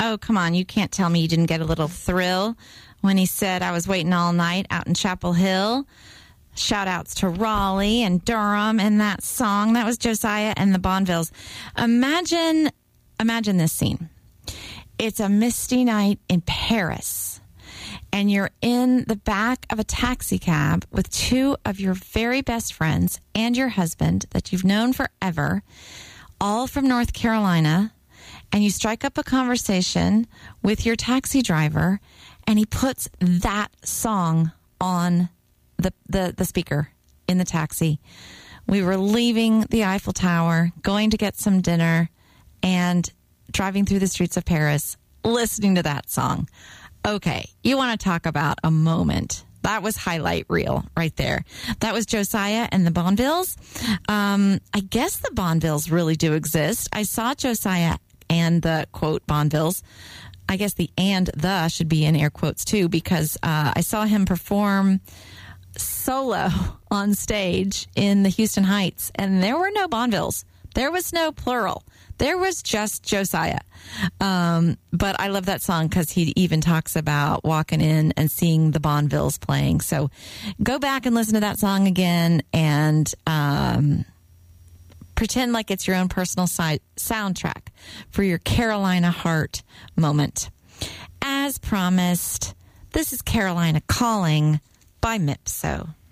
Oh, come on. You can't tell me you didn't get a little thrill when he said, I was waiting all night out in Chapel Hill. Shout outs to Raleigh and Durham and that song. That was Josiah and the Bonvilles. Imagine this scene. It's a misty night in Paris, and you're in the back of a taxi cab with two of your very best friends and your husband that you've known forever, all from North Carolina, and you strike up a conversation with your taxi driver, and he puts that song on the speaker in the taxi. We were leaving the Eiffel Tower, going to get some dinner, and driving through the streets of Paris, listening to that song. Okay, you want to talk about a moment. That was highlight reel right there. That was Josiah and the Bonvilles. I guess the Bonvilles really do exist. I saw Josiah and the, quote, Bonvilles. I guess the and the should be in air quotes too, because I saw him perform solo on stage in the Houston Heights, and there were no Bonvilles. There was no plural. There was just Josiah. But I love that song because he even talks about walking in and seeing the Bonvilles playing. So go back and listen to that song again and pretend like it's your own personal soundtrack for your Carolina Heart moment. As promised, this is Carolina Calling by Mipso.